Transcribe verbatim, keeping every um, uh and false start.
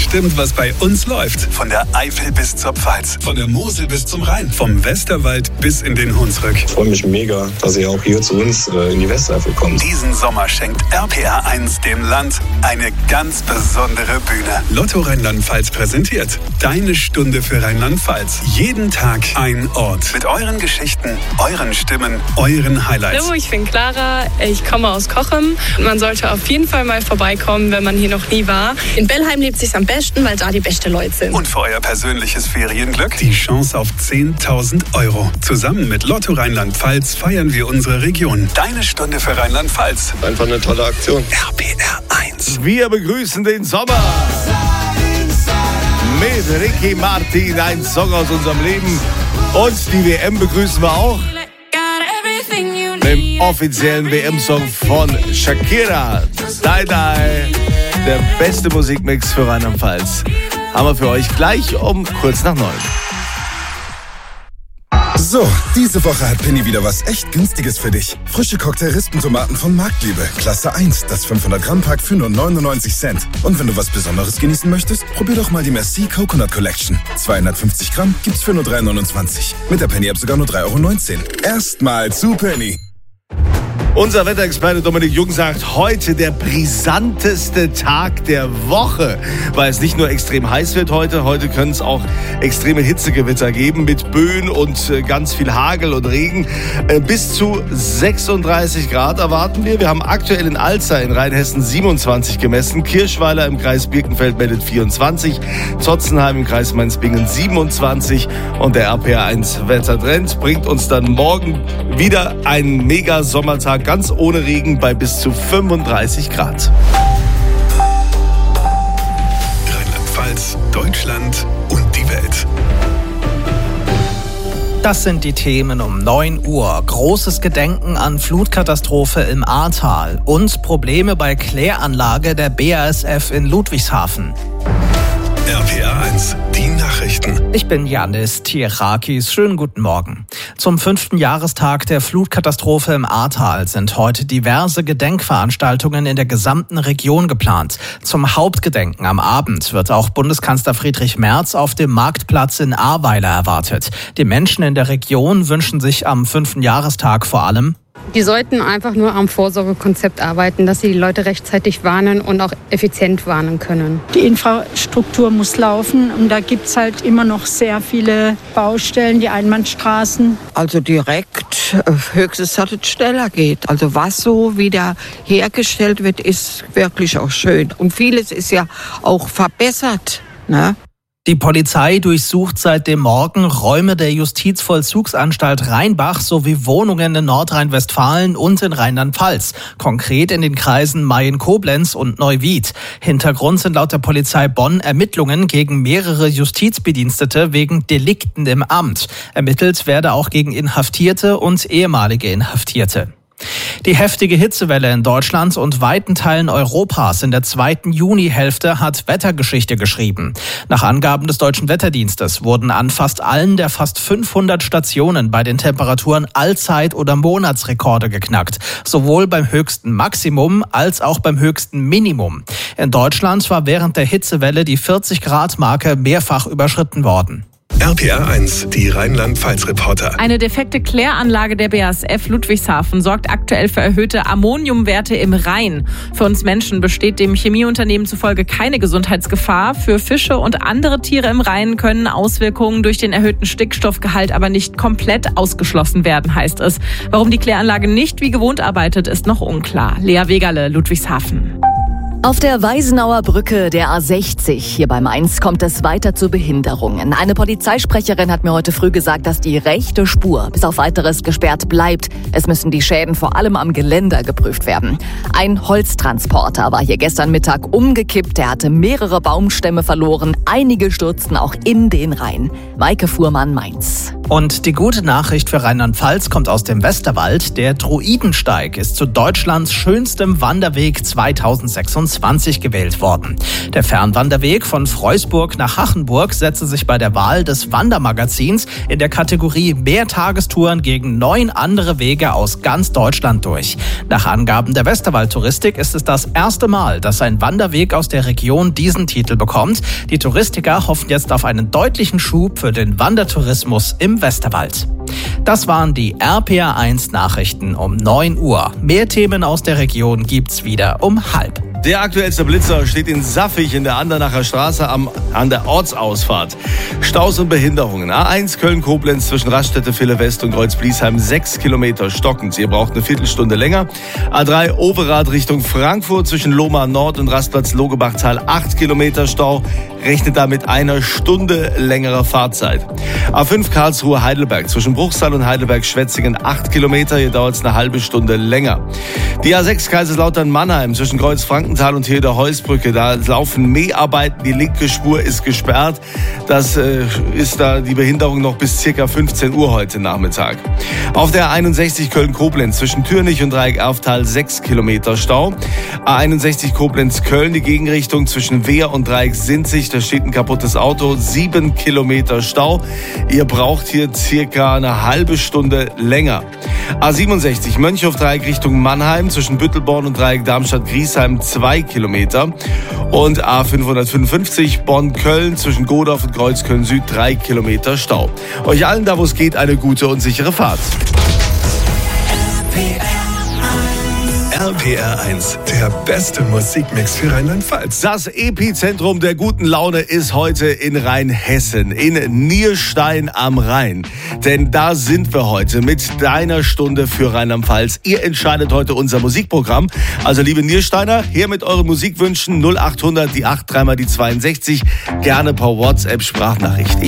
bestimmt, was bei uns läuft. Von der Eifel bis zur Pfalz, von der Mosel bis zum Rhein, vom Westerwald bis in den Hunsrück. Ich freue mich mega, dass ihr auch hier zu uns äh, in die Westeifel kommt. Diesen Sommer schenkt R P R eins dem Land eine ganz besondere Bühne. Lotto Rheinland-Pfalz präsentiert Deine Stunde für Rheinland-Pfalz. Jeden Tag ein Ort. Mit euren Geschichten, euren Stimmen, euren Highlights. Hallo, ich bin Clara, ich komme aus Cochem. Man sollte auf jeden Fall mal vorbeikommen, wenn man hier noch nie war. In Bellheim lebt es sich am besten, weil da die besten Leute sind. Und für euer persönliches Ferienglück die Chance auf zehntausend Euro. Zusammen mit Lotto Rheinland-Pfalz feiern wir unsere Region. Deine Stunde für Rheinland-Pfalz. Einfach eine tolle Aktion. R P R eins. Wir begrüßen den Sommer mit Ricky Martin, ein Song aus unserem Leben. Und die W M begrüßen wir auch mit dem offiziellen W M-Song von Shakira. Die Die, der beste Musikmix für Rheinland-Pfalz. Haben wir für euch gleich um kurz nach neun. So, diese Woche hat Penny wieder was echt Günstiges für dich. Frische Cocktail-Rispentomaten von Marktliebe. Klasse eins, das fünfhundert Gramm Pack für nur neunundneunzig Cent. Und wenn du was Besonderes genießen möchtest, probier doch mal die Merci Coconut Collection. zweihundertfünfzig Gramm gibt's für nur drei neunundzwanzig. Mit der Penny-App sogar nur drei Euro neunzehn. Erstmal zu Penny. Unser Wetterexperte Dominik Jung sagt, heute der brisanteste Tag der Woche, weil es nicht nur extrem heiß wird heute, heute können es auch extreme Hitzegewitter geben mit Böen und ganz viel Hagel und Regen. Bis zu sechsunddreißig Grad erwarten wir. Wir haben aktuell in Alzey in Rheinhessen siebenundzwanzig gemessen, Kirschweiler im Kreis Birkenfeld meldet vierundzwanzig, Zotzenheim im Kreis Mainz-Bingen siebenundzwanzig und der R P R eins Wettertrend bringt uns dann morgen wieder einen mega Sommertag ganz ohne Regen bei bis zu fünfunddreißig Grad. Rheinland-Pfalz, Deutschland und die Welt. Das sind die Themen um neun Uhr. Großes Gedenken an Flutkatastrophe im Ahrtal und Probleme bei Kläranlage der B A S F in Ludwigshafen. R P R eins, die Nachrichten. Ich bin Janis Tierakis. Schönen guten Morgen. Zum fünften Jahrestag der Flutkatastrophe im Ahrtal sind heute diverse Gedenkveranstaltungen in der gesamten Region geplant. Zum Hauptgedenken am Abend wird auch Bundeskanzler Friedrich Merz auf dem Marktplatz in Ahrweiler erwartet. Die Menschen in der Region wünschen sich am fünften Jahrestag vor allem: Die sollten einfach nur am Vorsorgekonzept arbeiten, dass sie die Leute rechtzeitig warnen und auch effizient warnen können. Die Infrastruktur muss laufen und da gibt es halt immer noch sehr viele Baustellen, die Einbahnstraßen. Also direkt höchstens, dass es schneller geht. Also was so wieder hergestellt wird, ist wirklich auch schön. Und vieles ist ja auch verbessert, ne? Die Polizei durchsucht seit dem Morgen Räume der Justizvollzugsanstalt Rheinbach sowie Wohnungen in Nordrhein-Westfalen und in Rheinland-Pfalz, konkret in den Kreisen Mayen-Koblenz und Neuwied. Hintergrund sind laut der Polizei Bonn Ermittlungen gegen mehrere Justizbedienstete wegen Delikten im Amt. Ermittelt werde auch gegen Inhaftierte und ehemalige Inhaftierte. Die heftige Hitzewelle in Deutschland und weiten Teilen Europas in der zweiten Junihälfte hat Wettergeschichte geschrieben. Nach Angaben des Deutschen Wetterdienstes wurden an fast allen der fast fünfhundert Stationen bei den Temperaturen Allzeit- oder Monatsrekorde geknackt. Sowohl beim höchsten Maximum als auch beim höchsten Minimum. In Deutschland war während der Hitzewelle die vierzig Grad Marke mehrfach überschritten worden. R P R eins, die Rheinland-Pfalz-Reporter. Eine defekte Kläranlage der B A S F Ludwigshafen sorgt aktuell für erhöhte Ammoniumwerte im Rhein. Für uns Menschen besteht dem Chemieunternehmen zufolge keine Gesundheitsgefahr. Für Fische und andere Tiere im Rhein können Auswirkungen durch den erhöhten Stickstoffgehalt aber nicht komplett ausgeschlossen werden, heißt es. Warum die Kläranlage nicht wie gewohnt arbeitet, ist noch unklar. Lea Wegerle, Ludwigshafen. Auf der Weisenauer Brücke der A sechzig hier bei Mainz kommt es weiter zu Behinderungen. Eine Polizeisprecherin hat mir heute früh gesagt, dass die rechte Spur bis auf Weiteres gesperrt bleibt. Es müssen die Schäden vor allem am Geländer geprüft werden. Ein Holztransporter war hier gestern Mittag umgekippt. Er hatte mehrere Baumstämme verloren. Einige stürzten auch in den Rhein. Maike Fuhrmann, Mainz. Und die gute Nachricht für Rheinland-Pfalz kommt aus dem Westerwald. Der Druidensteig ist zu Deutschlands schönstem Wanderweg zweitausendsechsundzwanzig gewählt worden. Der Fernwanderweg von Freusburg nach Hachenburg setzte sich bei der Wahl des Wandermagazins in der Kategorie Mehrtagestouren gegen neun andere Wege aus ganz Deutschland durch. Nach Angaben der Westerwald-Touristik ist es das erste Mal, dass ein Wanderweg aus der Region diesen Titel bekommt. Die Touristiker hoffen jetzt auf einen deutlichen Schub für den Wandertourismus im Westerwald. Das waren die R P R eins Nachrichten um neun Uhr. Mehr Themen aus der Region gibt's wieder um halb. Der aktuellste Blitzer steht in Saffig in der Andernacher Straße am, an der Ortsausfahrt. Staus und Behinderungen. A eins Köln-Koblenz zwischen Raststätte Ville West und Kreuz-Bliesheim sechs Kilometer stockend. Ihr braucht eine Viertelstunde länger. A drei Overath Richtung Frankfurt zwischen Lohmar Nord und Rastplatz Logebachtal acht Kilometer Stau. Rechnet da mit einer Stunde längerer Fahrzeit. A fünf Karlsruhe Heidelberg zwischen Bruchsal und Heidelberg-Schwetzingen acht Kilometer. Hier dauert es eine halbe Stunde länger. Die A sechs Kaiserslautern-Mannheim zwischen Kreuz-Frankenthal und Theodor-Heuss-Brücke. Da laufen Mäharbeiten. Die linke Spur ist gesperrt. Das äh, ist da die Behinderung noch bis circa fünfzehn Uhr heute Nachmittag. Auf der A einundsechzig Köln-Koblenz zwischen Türnich und Dreieck-Erftal sechs Kilometer Stau. A einundsechzig Koblenz-Köln die Gegenrichtung zwischen Wehr und Dreieck-Sinzig. Da steht ein kaputtes Auto, sieben Kilometer Stau. Ihr braucht hier circa eine halbe Stunde länger. A siebenundsechzig Mönchhof-Dreieck Richtung Mannheim zwischen Büttelborn und Dreieck Darmstadt-Griesheim zwei Kilometer. Und A fünfhundertfünfundfünfzig Bonn-Köln zwischen Godorf und Kreuzköln-Süd drei Kilometer Stau. Euch allen da, wo es geht, eine gute und sichere Fahrt. R P R eins, der beste Musikmix für Rheinland-Pfalz. Das Epizentrum der guten Laune ist heute in Rheinhessen, in Nierstein am Rhein. Denn da sind wir heute mit deiner Stunde für Rheinland-Pfalz. Ihr entscheidet heute unser Musikprogramm. Also liebe Niersteiner, her mit euren Musikwünschen null achthundert, die acht, dreimal die zweiundsechzig. Gerne per WhatsApp Sprachnachricht. Ich